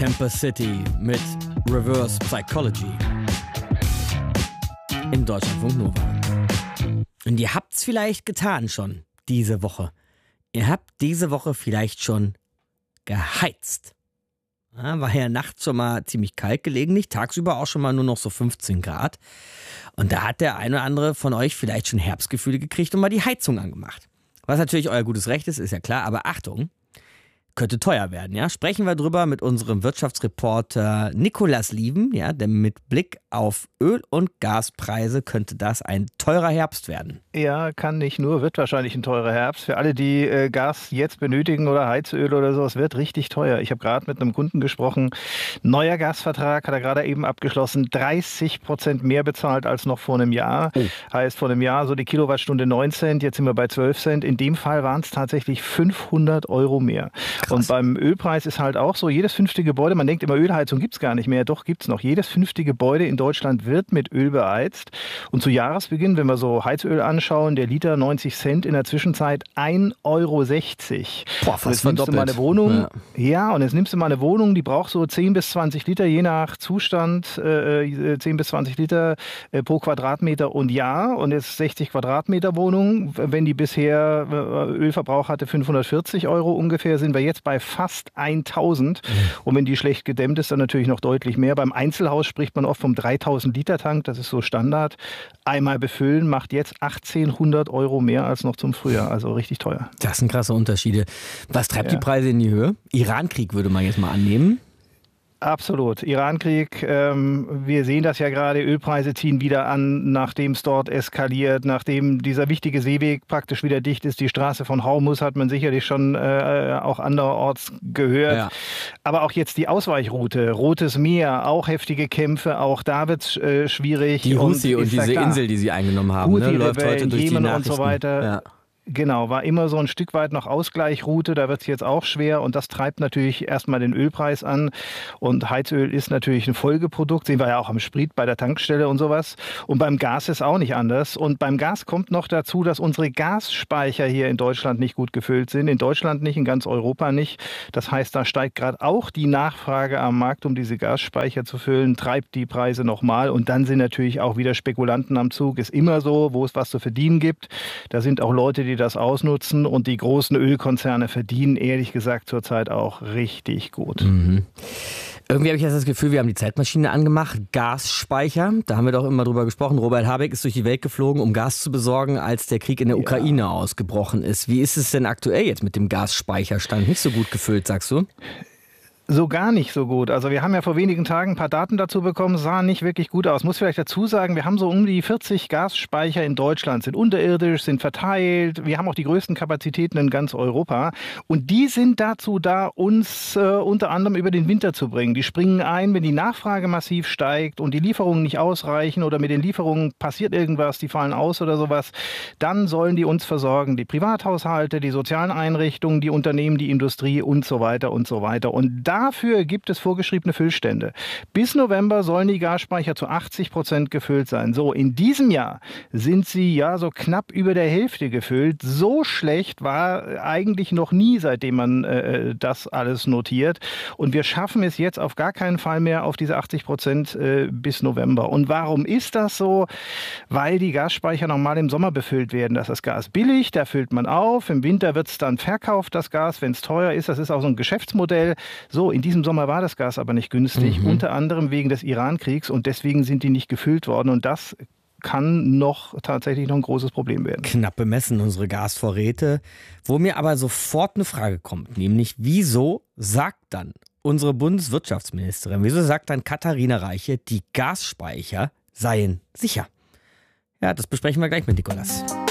Tempest City mit Reverse Psychology im Deutschlandfunk Nova. Und ihr habt's vielleicht getan schon diese Woche. Ihr habt diese Woche vielleicht schon geheizt. Ja, war ja nachts schon mal ziemlich kalt gelegentlich, tagsüber auch schon mal nur noch so 15 Grad. Und da hat der eine oder andere von euch vielleicht schon Herbstgefühle gekriegt und mal die Heizung angemacht. Was natürlich euer gutes Recht ist ja klar, aber Achtung, könnte teuer werden, ja? Sprechen wir drüber mit unserem Wirtschaftsreporter Nikolas Lieven, ja? Denn mit Blick auf Öl- und Gaspreise könnte das ein teurer Herbst werden. Ja, kann nicht nur, wird wahrscheinlich ein teurer Herbst. Für alle, die Gas jetzt benötigen oder Heizöl oder so, es wird richtig teuer. Ich habe gerade mit einem Kunden gesprochen, neuer Gasvertrag hat er gerade eben abgeschlossen, 30% mehr bezahlt als noch vor einem Jahr. Oh. Heißt vor einem Jahr so die Kilowattstunde 9 Cent, jetzt sind wir bei 12 Cent. In dem Fall waren es tatsächlich 500 Euro mehr. Krass. Und beim Ölpreis ist halt auch so, jedes 5. Gebäude, man denkt immer, Ölheizung gibt es gar nicht mehr, doch gibt es noch. Jedes 5. Gebäude in Deutschland wird mit Öl beheizt. Und zu Jahresbeginn, wenn wir so Heizöl anschauen, der Liter 90 Cent, in der Zwischenzeit 1,60 Euro. Boah, fast verdoppelt. Mal eine Wohnung, ja, und jetzt nimmst du mal eine Wohnung, die braucht so 10 bis 20 Liter, je nach Zustand, 10 bis 20 Liter pro Quadratmeter und Jahr. Und jetzt 60 Quadratmeter Wohnung, wenn die bisher Ölverbrauch hatte 540 Euro ungefähr, sind wir jetzt bei fast 1000. Und wenn die schlecht gedämmt ist, dann natürlich noch deutlich mehr. Beim Einzelhaus spricht man oft vom 3000 Liter Tank, das ist so Standard. Einmal befüllen macht jetzt 1800 Euro mehr als noch zum Frühjahr, also richtig teuer. Das sind krasse Unterschiede. Was treibt die Preise in die Höhe? Irankrieg würde man jetzt mal annehmen. Absolut. Irankrieg, wir sehen das ja gerade, Ölpreise ziehen wieder an, nachdem es dort eskaliert, nachdem dieser wichtige Seeweg praktisch wieder dicht ist. Die Straße von Hormuz hat man sicherlich schon auch anderorts gehört. Ja. Aber auch jetzt die Ausweichroute, Rotes Meer, auch heftige Kämpfe, auch da wird es schwierig. Die Houthi und diese Insel, die sie eingenommen haben, läuft heute durch die Nachrichten. Und so weiter. Ja. Genau, war immer so ein Stück weit noch Ausgleichroute, da wird es jetzt auch schwer und das treibt natürlich erstmal den Ölpreis an und Heizöl ist natürlich ein Folgeprodukt, sehen wir ja auch am Sprit bei der Tankstelle und sowas und beim Gas ist auch nicht anders und beim Gas kommt noch dazu, dass unsere Gasspeicher hier in Deutschland nicht gut gefüllt sind, in Deutschland nicht, in ganz Europa nicht, das heißt, da steigt gerade auch die Nachfrage am Markt, um diese Gasspeicher zu füllen, treibt die Preise nochmal und dann sind natürlich auch wieder Spekulanten am Zug, ist immer so, wo es was zu verdienen gibt, da sind auch Leute, die das ausnutzen und die großen Ölkonzerne verdienen ehrlich gesagt zurzeit auch richtig gut. Mhm. Irgendwie habe ich jetzt das Gefühl, wir haben die Zeitmaschine angemacht, Gasspeicher, da haben wir doch immer drüber gesprochen, Robert Habeck ist durch die Welt geflogen, um Gas zu besorgen, als der Krieg in der Ukraine ausgebrochen ist. Wie ist es denn aktuell jetzt mit dem Gasspeicherstand? Nicht so gut gefüllt, sagst du? So gar nicht so gut. Also wir haben ja vor wenigen Tagen ein paar Daten dazu bekommen, sah nicht wirklich gut aus. Muss vielleicht dazu sagen, wir haben so um die 40 Gasspeicher in Deutschland, sind unterirdisch, sind verteilt. Wir haben auch die größten Kapazitäten in ganz Europa. Und die sind dazu da, uns unter anderem über den Winter zu bringen. Die springen ein, wenn die Nachfrage massiv steigt und die Lieferungen nicht ausreichen oder mit den Lieferungen passiert irgendwas, die fallen aus oder sowas, dann sollen die uns versorgen. Die Privathaushalte, die sozialen Einrichtungen, die Unternehmen, die Industrie und so weiter und so weiter. Und dafür gibt es vorgeschriebene Füllstände. Bis November sollen die Gasspeicher zu 80% gefüllt sein. So, in diesem Jahr sind sie ja so knapp über der Hälfte gefüllt. So schlecht war eigentlich noch nie, seitdem man das alles notiert. Und wir schaffen es jetzt auf gar keinen Fall mehr auf diese 80% bis November. Und warum ist das so? Weil die Gasspeicher normal im Sommer befüllt werden. Das ist das Gas billig, da füllt man auf. Im Winter wird es dann verkauft, das Gas, wenn es teuer ist. Das ist auch so ein Geschäftsmodell. So, in diesem Sommer war das Gas aber nicht günstig, unter anderem wegen des Irankriegs und deswegen sind die nicht gefüllt worden und das kann tatsächlich noch ein großes Problem werden. Knapp bemessen unsere Gasvorräte, wo mir aber sofort eine Frage kommt, nämlich wieso sagt dann unsere Bundeswirtschaftsministerin, wieso sagt dann Katharina Reiche, die Gasspeicher seien sicher? Ja, das besprechen wir gleich mit Nikolas.